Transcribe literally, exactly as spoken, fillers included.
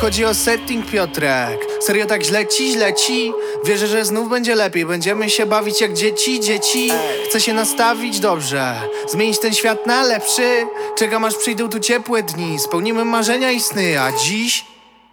chodzi o setting, Piotrek. Serio tak źle ci, źle ci? Wierzę, że znów będzie lepiej. Będziemy się bawić jak dzieci, dzieci. Chcę się nastawić dobrze, zmienić ten świat na lepszy. Czekam aż przyjdą tu ciepłe dni, spełnimy marzenia i sny. A dziś...